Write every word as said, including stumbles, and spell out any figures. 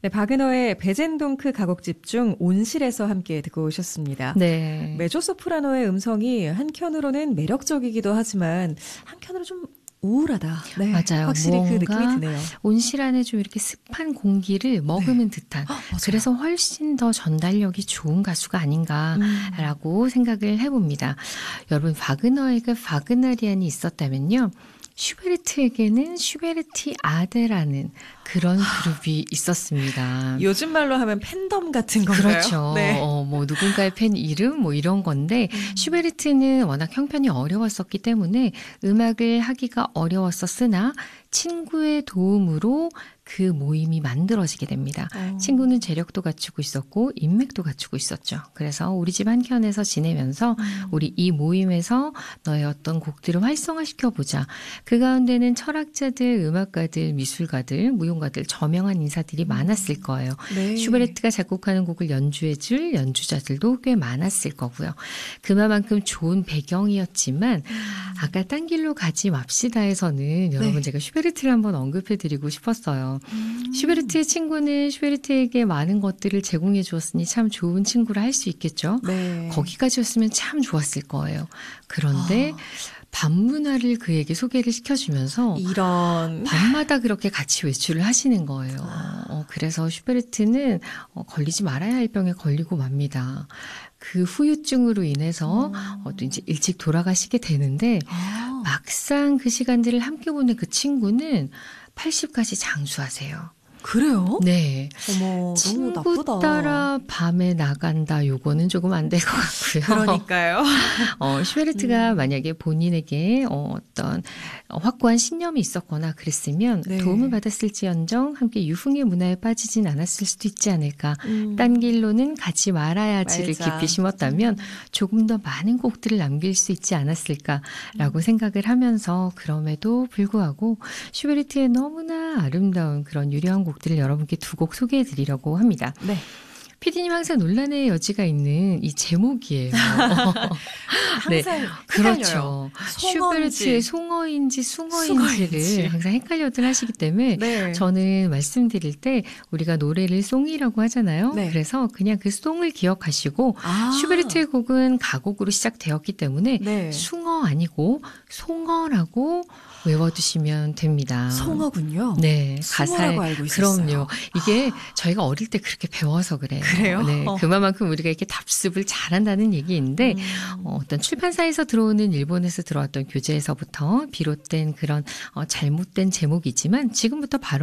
네, 바그너의 베젠동크 가곡집 중 온실에서 함께 듣고 오셨습니다. 네. 메조소프라노의 음성이 한켠으로는 매력적이기도 하지만 한켠으로 좀 우울하다. 네, 맞아요. 확실히 그 느낌이 드네요. 온실 안에 좀 이렇게 습한 공기를 머금은 네. 듯한. 헉, 그래서 훨씬 더 전달력이 좋은 가수가 아닌가라고 음. 생각을 해봅니다. 여러분, 바그너에게 바그너리안이 있었다면요. 슈베르트에게는 슈베르티아데라는 그런 그룹이 있었습니다. 요즘 말로 하면 팬덤 같은 건가요? 그렇죠. 네. 어, 뭐 누군가의 팬 이름 뭐 이런 건데 음. 슈베르트는 워낙 형편이 어려웠었기 때문에 음악을 하기가 어려웠었으나 친구의 도움으로 그 모임이 만들어지게 됩니다. 어. 친구는 재력도 갖추고 있었고 인맥도 갖추고 있었죠. 그래서 우리 집 한켠에서 지내면서 음. 우리 이 모임에서 너의 어떤 곡들을 활성화시켜보자. 그 가운데는 철학자들, 음악가들, 미술가들, 무용가들, 저명한 인사들이 많았을 거예요. 네. 슈베르트가 작곡하는 곡을 연주해줄 연주자들도 꽤 많았을 거고요. 그만큼 좋은 배경이었지만 아까 딴 길로 가지 맙시다에서는 여러분 네. 제가 슈베르트를 한번 언급해드리고 싶었어요. 음. 슈베르트의 친구는 슈베르트에게 많은 것들을 제공해 주었으니 참 좋은 친구라 할 수 있겠죠. 네. 거기까지였으면 참 좋았을 거예요. 그런데 아. 밤문화를 그에게 소개를 시켜주면서 이런 밤마다 그렇게 같이 외출을 하시는 거예요. 어, 그래서 슈베르트는 어, 걸리지 말아야 할 병에 걸리고 맙니다. 그 후유증으로 인해서 어, 또 이제 일찍 돌아가시게 되는데 아. 막상 그 시간들을 함께 보낸 그 친구는 팔십까지 장수하세요. 그래요? 네. 어머, 너무 친구 나쁘다. 따라 밤에 나간다. 요거는 조금 안 될 것 같고요. 그러니까요. 어, 슈베르트가 음. 만약에 본인에게 어, 어떤 확고한 신념이 있었거나 그랬으면 네. 도움을 받았을지언정 함께 유흥의 문화에 빠지진 않았을 수도 있지 않을까. 음. 딴 길로는 가지 말아야지를 말자. 깊이 심었다면 조금 더 많은 곡들을 남길 수 있지 않았을까라고 음. 생각을 하면서 그럼에도 불구하고 슈베르트의 너무나 아름다운 그런 유려한 곡들을 여러분께 두 곡 소개해 드리려고 합니다. 네. 피디님 항상 논란의 여지가 있는 이 제목이에요. 네, 항상 그렇죠. 송어인지. 슈베르트의 송어인지 숭어인지를 숭어인지. 항상 헷갈려들 하시기 때문에 네. 저는 말씀드릴 때 우리가 노래를 송이라고 하잖아요. 네. 그래서 그냥 그 송을 기억하시고 아. 슈베르트의 곡은 가곡으로 시작되었기 때문에 네. 숭어 아니고 송어라고 외워두시면 됩니다. 송어군요. 네, 숭어라고 가사에 알고 있었어요. 그럼요. 이게 저희가 어릴 때 그렇게 배워서 그래요. 그래요? 네, 어. 그만큼 우리가 이렇게 답습을 잘한다는 얘기인데 음. 어, 어떤 출판사에서 들어오는 일본에서 들어왔던 교재에서부터 비롯된 그런 어, 잘못된 제목이지만 지금부터 바로